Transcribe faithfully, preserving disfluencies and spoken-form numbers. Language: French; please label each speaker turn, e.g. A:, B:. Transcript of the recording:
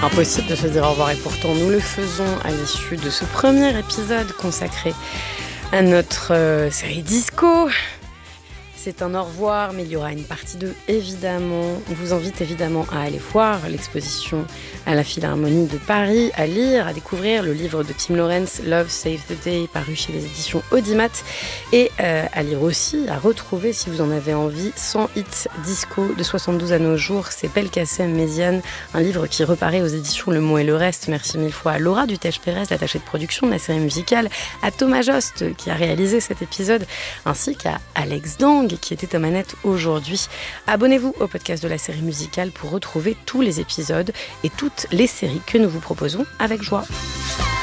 A: Impossible de se dire au revoir et pourtant nous le faisons à l'issue de ce premier épisode consacré à notre euh, série disco. C'est un au revoir, mais il y aura une partie deux, évidemment. On vous invite évidemment à aller voir l'exposition à la Philharmonie de Paris, à lire, à découvrir le livre de Tim Lawrence, Love Save the Day, paru chez les éditions Audimat, et euh, à lire aussi, à retrouver, si vous en avez envie, cent hits disco de soixante-douze à nos jours. C'est Belkacem Méziane, un livre qui reparaît aux éditions Le Mot et le Reste. Merci mille fois à Laura Dutèche-Pérez, l'attachée de production de la série musicale, à Thomas Jost, qui a réalisé cet épisode, ainsi qu'à Alex Dang, qui était aux manettes aujourd'hui. Abonnez-vous au podcast de la série musicale pour retrouver tous les épisodes et toutes les séries que nous vous proposons avec joie.